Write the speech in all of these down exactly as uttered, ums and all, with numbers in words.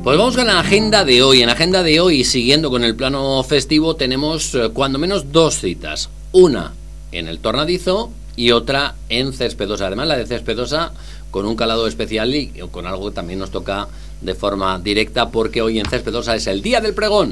Pues vamos con la agenda de hoy. En la agenda de hoy, siguiendo con el plano festivo, tenemos eh, cuando menos dos citas. Una en el Tornadizo y otra en Céspedosa. Además, la de Céspedosa con un calado especial y con algo que también nos toca de forma directa, porque hoy en Céspedosa es el Día del Pregón.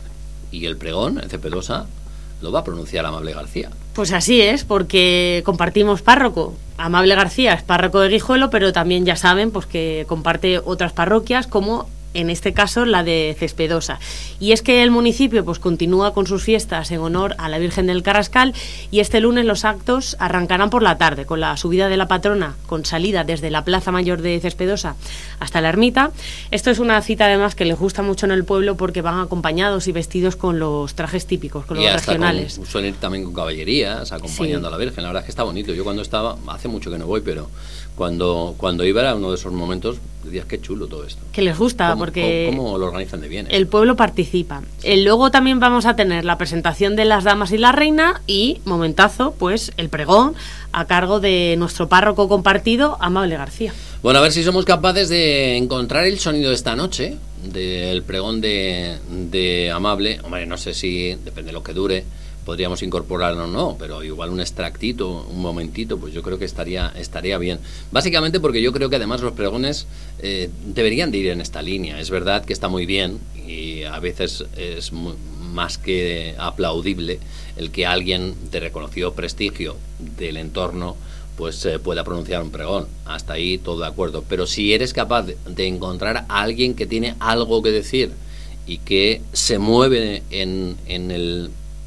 Y el pregón en Céspedosa lo va a pronunciar Amable García. Pues así es, porque compartimos párroco. Amable García es párroco de Guijuelo, pero también ya saben pues que comparte otras parroquias, como en este caso la de Céspedosa. Y es que el municipio pues continúa con sus fiestas en honor a la Virgen del Carrascal, y este lunes los actos arrancarán por la tarde con la subida de la patrona, con salida desde la Plaza Mayor de Céspedosa hasta la ermita. Esto es una cita además que les gusta mucho en el pueblo, porque van acompañados y vestidos con los trajes típicos, con y los regionales. Con, suelen ir también con caballerías acompañando sí. a la Virgen. La verdad es que está bonito. Yo cuando estaba, hace mucho que no voy, pero cuando, cuando iba era uno de esos momentos, decías qué chulo todo esto. Que les gusta, ¿Cómo, porque ¿Cómo, cómo lo organizan de bien? ¿eh? El pueblo participa. Eh, luego también vamos a tener la presentación de las damas y la reina y, momentazo, pues el pregón a cargo de nuestro párroco compartido, Amable García. Bueno, a ver si somos capaces de encontrar el sonido de esta noche, del pregón de, de Amable. Hombre, no sé si, depende de lo que dure, podríamos incorporarlo o no, pero igual un extractito, un momentito, pues yo creo que estaría estaría bien. Básicamente porque yo creo que además los pregones eh, deberían de ir en esta línea. Es verdad que está muy bien y a veces es muy, más que aplaudible el que alguien de reconocido prestigio del entorno pues eh, pueda pronunciar un pregón. Hasta ahí todo de acuerdo. Pero si eres capaz de, de encontrar a alguien que tiene algo que decir y que se mueve en, en el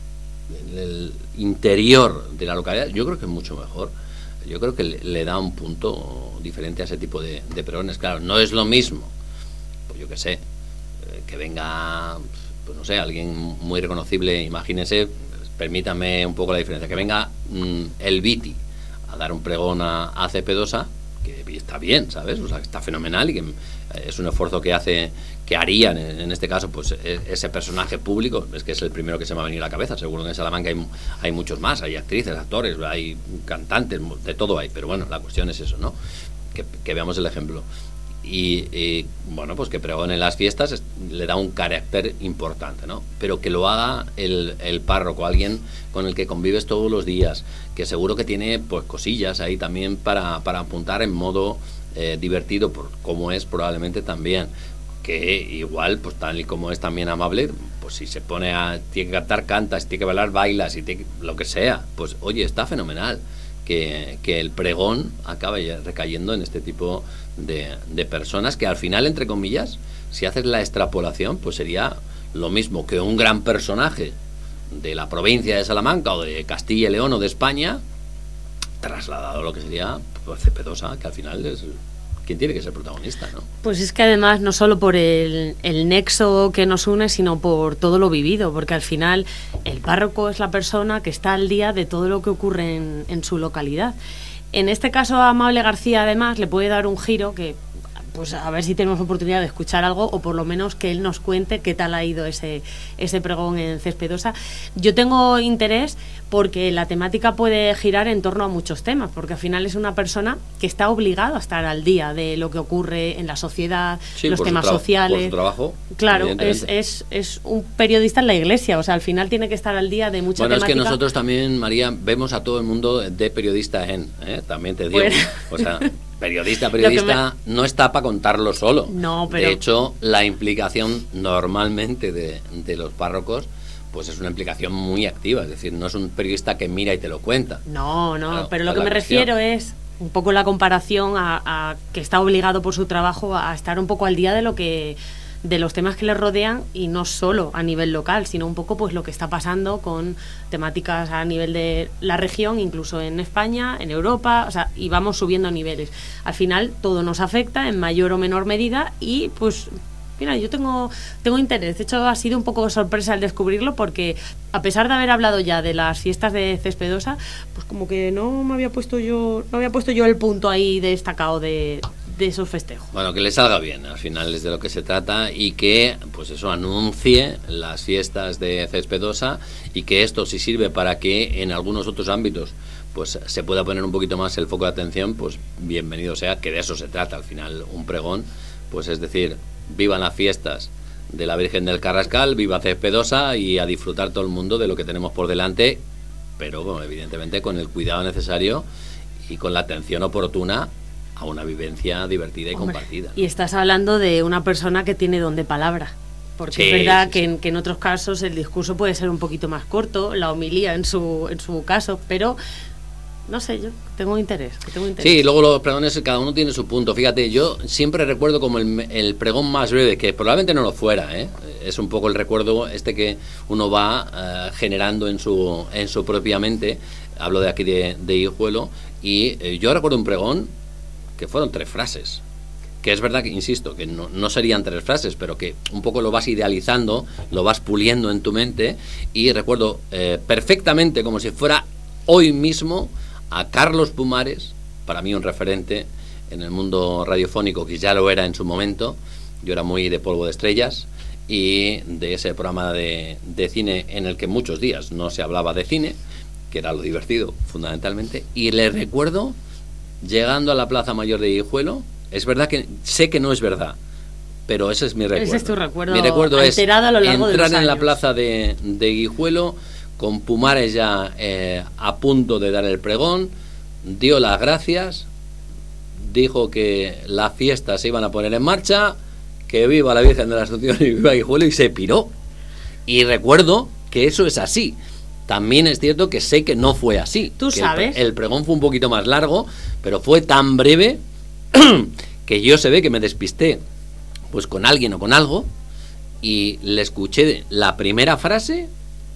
en el interior de la localidad, yo creo que es mucho mejor. Yo creo que le, le da un punto diferente a ese tipo de, de pregones. Claro, no es lo mismo, pues yo qué sé, eh, que venga, pues no sé, alguien muy reconocible, imagínense, permítame un poco la diferencia, que venga mmm, el Viti a dar un pregón a, a Céspedosa, que está bien, ¿sabes? O sea, que está fenomenal y que es un esfuerzo que hace, que harían en, en este caso, pues ese personaje público. Es que es el primero que se me va a venir a la cabeza. Seguro que en Salamanca hay, hay muchos más, hay actrices, actores, hay cantantes, de todo hay, pero bueno, la cuestión es eso, ¿no? Que, que veamos el ejemplo. Y, y bueno, pues que pregone en las fiestas es, le da un carácter importante, ¿no? Pero que lo haga el, el párroco, alguien con el que convives todos los días, que seguro que tiene pues cosillas ahí también para, para apuntar en modo eh, divertido, por como es probablemente también, que igual, pues tal y como es también Amable, pues si se pone a, tiene que cantar, canta, si tiene que bailar, baila, si tiene que, lo que sea, pues oye, está fenomenal que, que el pregón acabe recayendo en este tipo de, de personas, que al final, entre comillas, si haces la extrapolación, pues sería lo mismo que un gran personaje de la provincia de Salamanca o de Castilla y León o de España trasladado a lo que sería pues, Céspedosa, que al final es quien tiene que ser protagonista, ¿no? Pues es que además no solo por el, el nexo que nos une, sino por todo lo vivido, porque al final el párroco es la persona que está al día de todo lo que ocurre en, en su localidad. En este caso, a Amable García además le puede dar un giro que, pues a ver si tenemos oportunidad de escuchar algo, o por lo menos que él nos cuente qué tal ha ido ese, ese pregón en Céspedosa. Yo tengo interés porque la temática puede girar en torno a muchos temas, porque al final es una persona que está obligado a estar al día de lo que ocurre en la sociedad, sí, los temas sociales. Por su trabajo. Claro, es, es, es un periodista en la iglesia, o sea, al final tiene que estar al día de mucha bueno, temática. Bueno, es que nosotros también, María, vemos a todo el mundo de periodista en, ¿eh? También te digo, bueno. O sea, periodista, periodista me... no está para contarlo solo. No, pero... De hecho, la implicación normalmente de, de los párrocos pues es una implicación muy activa, es decir, no es un periodista que mira y te lo cuenta. No, no, claro, pero lo que me cuestión. refiero es un poco la comparación a, a que está obligado por su trabajo a estar un poco al día de lo que de los temas que le rodean, y no solo a nivel local, sino un poco pues lo que está pasando con temáticas a nivel de la región, incluso en España, en Europa, o sea, y vamos subiendo niveles. Al final todo nos afecta en mayor o menor medida, y pues mira, yo tengo tengo interés. De hecho, ha sido un poco sorpresa el descubrirlo, porque a pesar de haber hablado ya de las fiestas de Céspedosa, pues como que no me había puesto yo no había puesto yo el punto ahí destacado de de esos festejos. Bueno, que le salga bien, al final es de lo que se trata, y que pues eso anuncie las fiestas de Céspedosa, y que esto si sirve para que en algunos otros ámbitos pues se pueda poner un poquito más el foco de atención, pues bienvenido sea, que de eso se trata al final un pregón, pues es decir, vivan las fiestas de la Virgen del Carrascal, viva Cespedosa y a disfrutar todo el mundo de lo que tenemos por delante, pero bueno, evidentemente con el cuidado necesario y con la atención oportuna a una vivencia divertida y Hombre, compartida, ¿no? Y estás hablando de una persona que tiene don de palabra, porque sí, es verdad sí, que, sí. En, que en otros casos el discurso puede ser un poquito más corto, la homilía en su, en su caso, pero no sé, yo tengo interés, tengo interés. Sí, luego los pregones cada uno tiene su punto. Fíjate, yo siempre recuerdo como el, el pregón más breve, que probablemente no lo fuera, ¿eh? Es un poco el recuerdo este que uno va uh, generando en su en su propia mente. Hablo de aquí de, de Guijuelo, y eh, yo recuerdo un pregón que fueron tres frases, que es verdad que, insisto, que no, no serían tres frases, pero que un poco lo vas idealizando, lo vas puliendo en tu mente, y recuerdo eh, perfectamente, como si fuera hoy mismo, a Carlos Pumares, para mí un referente en el mundo radiofónico, que ya lo era en su momento. Yo era muy de Polvo de Estrellas y de ese programa de, de cine en el que muchos días no se hablaba de cine, que era lo divertido fundamentalmente, y le recuerdo llegando a la Plaza Mayor de Guijuelo. Es verdad que sé que no es verdad, pero ese es mi recuerdo. Ese es tu recuerdo. Mi recuerdo es a lo largo entrar de los en la años. Plaza de, de Guijuelo con Pumares ya eh, a punto de dar el pregón, dio las gracias, dijo que las fiestas se iban a poner en marcha, que viva la Virgen de la Asunción y viva Guijuelo, y se piró. Y recuerdo que eso es así. También es cierto que sé que no fue así. ¿Tú sabes? El, el pregón fue un poquito más largo, pero fue tan breve que yo se ve que me despisté pues con alguien o con algo, y le escuché la primera frase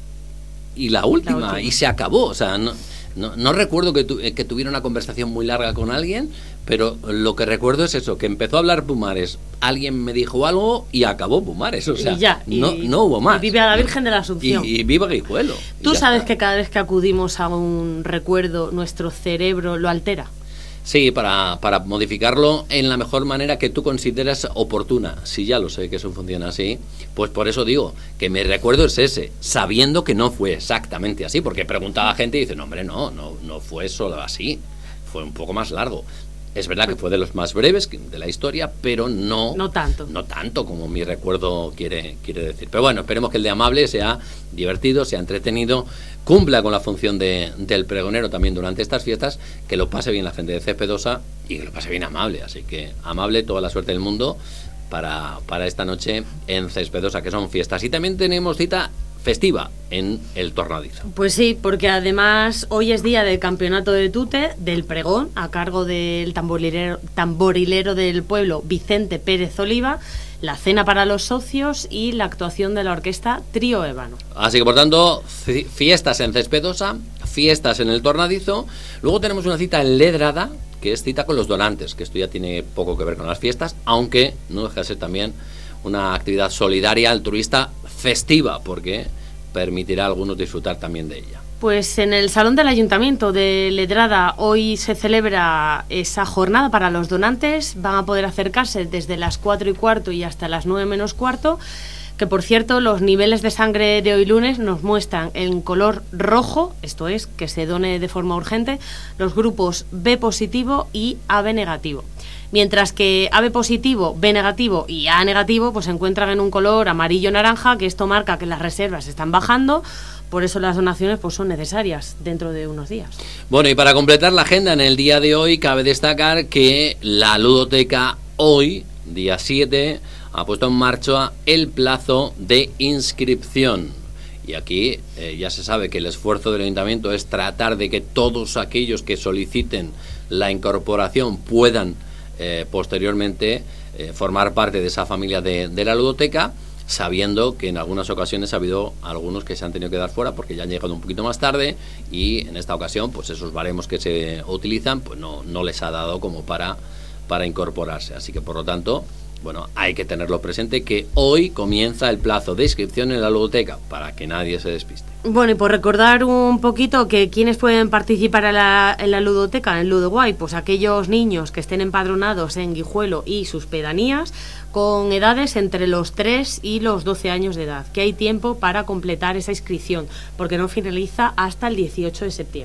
y la última, la última, y se acabó. O sea, no, no, no recuerdo que, tu, que tuviera una conversación muy larga con alguien, pero lo que recuerdo es eso, que empezó a hablar Pumares, alguien me dijo algo y acabó Pumares. O sea, y ya, no, y, no hubo más. Y vive a la Virgen de la Asunción. Y, y viva Guijuelo. Tú sabes está. Que cada vez que acudimos a un recuerdo, nuestro cerebro lo altera. Sí, para, para modificarlo en la mejor manera que tú consideras oportuna. Si ya lo sé que eso funciona así, pues por eso digo que mi recuerdo es ese, sabiendo que no fue exactamente así, porque preguntaba a gente y dice, no hombre, no, no, no fue solo así, fue un poco más largo. Es verdad que fue de los más breves de la historia, pero no, no tanto. No tanto como mi recuerdo quiere, quiere decir. Pero bueno, esperemos que el de Amable sea divertido, sea entretenido, cumpla con la función de, del pregonero también durante estas fiestas, que lo pase bien la gente de Cespedosa y que lo pase bien Amable. Así que Amable, toda la suerte del mundo para, para esta noche en Cespedosa, que son fiestas. Y también tenemos cita festiva en el Tornadizo. Pues sí, porque además hoy es día del campeonato de tute, del pregón, a cargo del tamborilero, tamborilero del pueblo, Vicente Pérez Oliva, la cena para los socios y la actuación de la orquesta Trío Ébano. Así que por tanto, fiestas en Cespedosa, fiestas en el Tornadizo. Luego tenemos una cita en Ledrada, que es cita con los donantes, que esto ya tiene poco que ver con las fiestas, aunque no deja de ser también una actividad solidaria, altruista, festiva, porque permitirá a algunos disfrutar también de ella. Pues en el Salón del Ayuntamiento de Ledrada hoy se celebra esa jornada para los donantes. Van a poder acercarse desde las cuatro y cuarto y hasta las nueve menos cuarto, que por cierto los niveles de sangre de hoy lunes nos muestran en color rojo, esto es, que se done de forma urgente, los grupos B positivo y A B negativo. Mientras que A B positivo, B negativo y A negativo pues se encuentran en un color amarillo-naranja, que esto marca que las reservas están bajando, por eso las donaciones pues son necesarias dentro de unos días. Bueno, y para completar la agenda en el día de hoy, cabe destacar que la ludoteca hoy, día siete, ha puesto en marcha el plazo de inscripción. Y aquí eh, ya se sabe que el esfuerzo del ayuntamiento es tratar de que todos aquellos que soliciten la incorporación puedan Eh, posteriormente eh, formar parte de esa familia de, de la ludoteca, sabiendo que en algunas ocasiones ha habido algunos que se han tenido que dar fuera porque ya han llegado un poquito más tarde, y en esta ocasión pues esos baremos que se utilizan pues no, no les ha dado como para, para incorporarse. Así que por lo tanto, bueno, hay que tenerlo presente, que hoy comienza el plazo de inscripción en la ludoteca, para que nadie se despiste. Bueno, y por recordar un poquito que quiénes pueden participar en la, en la ludoteca, en el Ludoguay, pues aquellos niños que estén empadronados en Guijuelo y sus pedanías, con edades entre los tres y los doce años de edad, que hay tiempo para completar esa inscripción, porque no finaliza hasta el dieciocho de septiembre.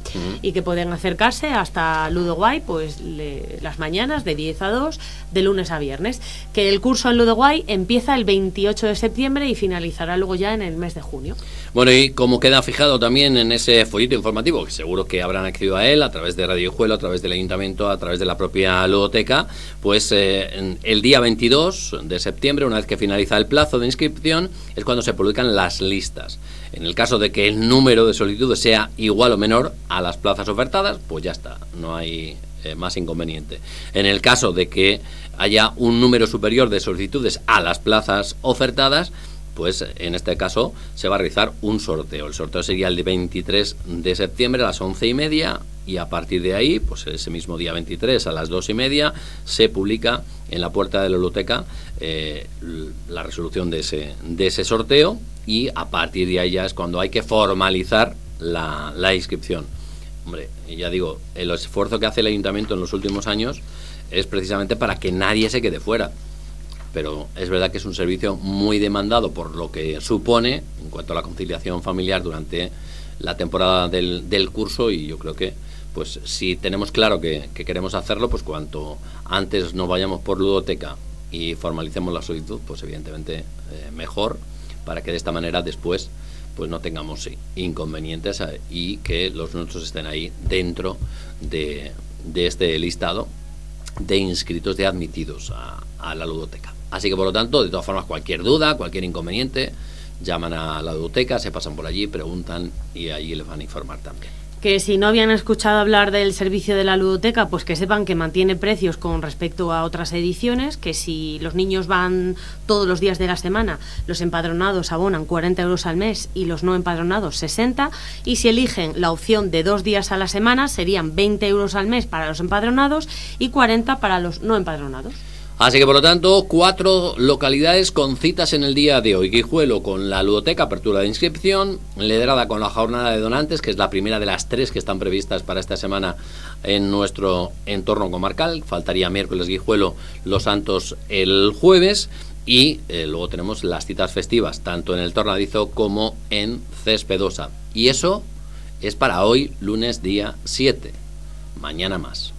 uh-huh. y que pueden acercarse hasta Ludoguay pues le, las mañanas de diez a dos, de lunes a viernes. Que el curso en Ludoguay empieza el veintiocho de septiembre y finalizará luego ya en el mes de junio. Bueno, y como queda fijado también en ese folleto informativo, que seguro que habrán accedido a él a través de Radio Guijuelo, a través del Ayuntamiento, a través de la propia ludoteca, pues eh, el día veintidós de septiembre, una vez que finaliza el plazo de inscripción, es cuando se publican las listas. En el caso de que el número de solicitudes sea igual o menor a las plazas ofertadas, pues ya está, no hay eh, más inconveniente. En el caso de que haya un número superior de solicitudes a las plazas ofertadas, pues en este caso se va a realizar un sorteo. El sorteo sería el de veintitrés de septiembre a las once y media, y a partir de ahí, pues ese mismo día veintitrés a las dos y media, se publica en la puerta de la biblioteca eh, la resolución de ese, de ese sorteo, y a partir de ahí ya es cuando hay que formalizar la, la inscripción. Hombre, ya digo, el esfuerzo que hace el Ayuntamiento en los últimos años es precisamente para que nadie se quede fuera. Pero es verdad que es un servicio muy demandado por lo que supone en cuanto a la conciliación familiar durante la temporada del, del curso, y yo creo que pues si tenemos claro que, que queremos hacerlo, pues cuanto antes nos vayamos por ludoteca y formalicemos la solicitud, pues evidentemente eh, mejor, para que de esta manera después pues no tengamos sí, inconvenientes eh, y que los nuestros estén ahí dentro de, de este listado de inscritos, de admitidos a, a la ludoteca. Así que, por lo tanto, de todas formas, cualquier duda, cualquier inconveniente, llaman a la ludoteca, se pasan por allí, preguntan y allí les van a informar también. Que si no habían escuchado hablar del servicio de la ludoteca, pues que sepan que mantiene precios con respecto a otras ediciones, que si los niños van todos los días de la semana, los empadronados abonan cuarenta euros al mes y los no empadronados sesenta, y si eligen la opción de dos días a la semana serían veinte euros al mes para los empadronados y cuarenta para los no empadronados. Así que, por lo tanto, cuatro localidades con citas en el día de hoy. Guijuelo con la ludoteca, apertura de inscripción. Ledrada con la jornada de donantes, que es la primera de las tres que están previstas para esta semana en nuestro entorno comarcal. Faltaría miércoles Guijuelo, Los Santos el jueves. Y eh, luego tenemos las citas festivas, tanto en el Tornadizo como en Cespedosa. Y eso es para hoy, lunes día siete. Mañana más.